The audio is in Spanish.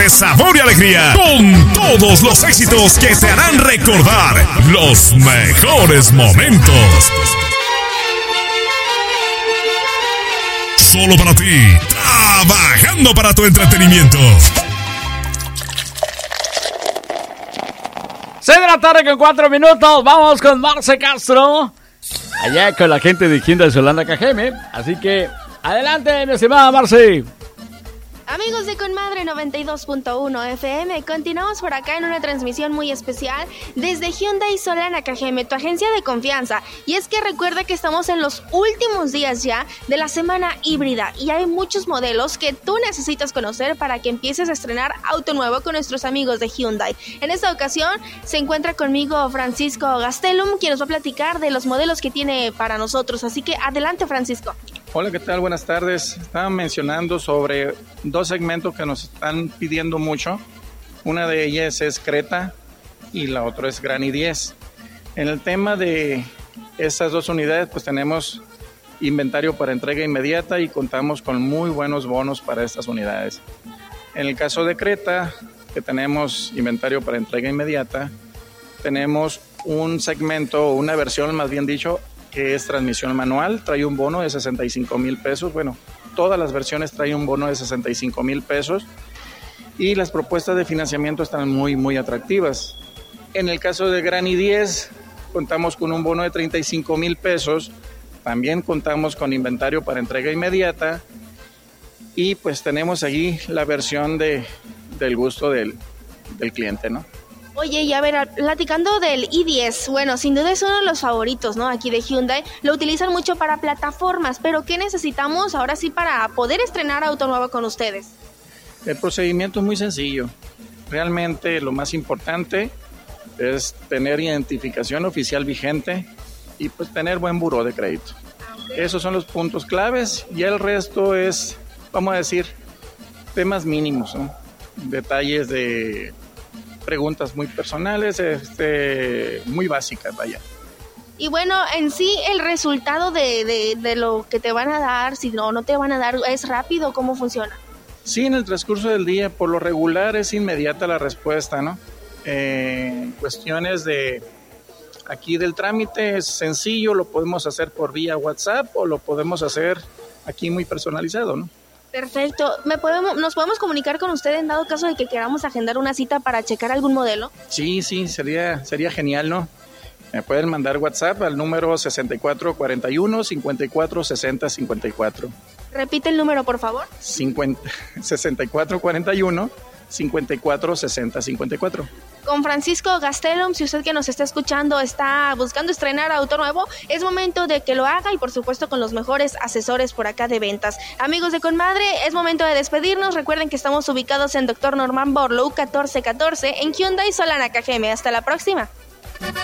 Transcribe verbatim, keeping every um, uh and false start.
de sabor y alegría, con todos los éxitos que te harán recordar los mejores momentos. Solo para ti, trabajando para tu entretenimiento. seis de la tarde con cuatro minutos, vamos con Marce Castro, allá con la gente de Hyundai Solana K G M. Así que, adelante, mi estimada Marce. Amigos de Conmadre noventa y dos punto uno F M, continuamos por acá en una transmisión muy especial desde Hyundai Solana K G M, tu agencia de confianza. Y es que recuerda que estamos en los últimos días ya de la semana híbrida y hay muchos modelos que tú necesitas conocer para que empieces a estrenar auto nuevo con nuestros amigos de Hyundai. En esta ocasión se encuentra conmigo Francisco Gastelum, quien nos va a platicar de los modelos que tiene para nosotros. Así que adelante, Francisco. Hola, ¿qué tal? Buenas tardes. Estaba mencionando sobre dos segmentos que nos están pidiendo mucho. Una de ellas es Creta y la otra es Granny diez. En el tema de estas dos unidades, pues tenemos inventario para entrega inmediata y contamos con muy buenos bonos para estas unidades. En el caso de Creta, que tenemos inventario para entrega inmediata, tenemos un segmento, una versión más bien dicho, que es transmisión manual, trae un bono de sesenta y cinco mil pesos. Bueno, todas las versiones traen un bono de sesenta y cinco mil pesos y las propuestas de financiamiento están muy, muy atractivas. En el caso de Granny diez, contamos con un bono de treinta y cinco mil pesos, también contamos con inventario para entrega inmediata y pues tenemos allí la versión de, del gusto del, del cliente, ¿no? Oye, y a ver, platicando del i diez, bueno, sin duda es uno de los favoritos, ¿no? Aquí de Hyundai, lo utilizan mucho para plataformas, pero ¿qué necesitamos ahora sí para poder estrenar auto nuevo con ustedes? El procedimiento es muy sencillo. Realmente lo más importante es tener identificación oficial vigente y pues tener buen buró de crédito. Okay. Esos son los puntos claves y el resto es, vamos a decir, temas mínimos, ¿no? Detalles de preguntas muy personales, este, muy básicas, vaya. Y bueno, en sí el resultado de, de, de lo que te van a dar, si no, no te van a dar, ¿es rápido? ¿Cómo funciona? Sí, en el transcurso del día, por lo regular es inmediata la respuesta, ¿no? Eh, cuestiones de aquí del trámite es sencillo, lo podemos hacer por vía WhatsApp o lo podemos hacer aquí muy personalizado, ¿no? Perfecto. ¿Me podemos, ¿Nos podemos comunicar con usted en dado caso de que queramos agendar una cita para checar algún modelo? Sí, sí, sería, sería genial, ¿no? Me pueden mandar WhatsApp al número sesenta y cuatro cuarenta y uno, cincuenta y cuatro sesenta cincuenta y cuatro. Repite el número, por favor. cincuenta, sesenta y cuatro cuarenta y uno, cincuenta y cuatro sesenta cincuenta y cuatro. Con Francisco Gastelum, si usted que nos está escuchando está buscando estrenar auto nuevo, es momento de que lo haga y por supuesto con los mejores asesores por acá de ventas. Amigos de Conmadre, es momento de despedirnos. Recuerden que estamos ubicados en Doctor Norman Borlaug catorce catorce en Hyundai Solana K G M. Hasta la próxima.